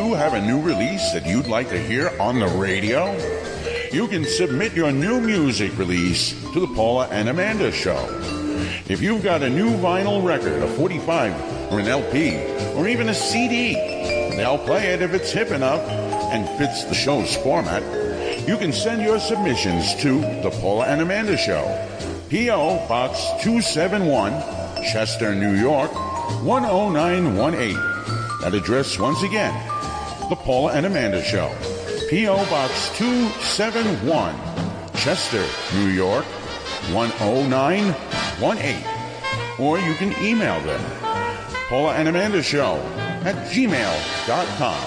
you have a new release that you'd like to hear on the radio? You can submit your new music release to the Paula and Amanda Show. If you've got a new vinyl record, a 45 or an LP, or even a CD, they'll play it if it's hip enough and fits the show's format. You can send your submissions to the Paula and Amanda Show, P.O. Box 271, Chester, New York, 10918. That address once again, the Paula and Amanda Show, P.O. Box 271, Chester, New York, 10918. Or you can email them, Paula and Amanda Show @gmail.com.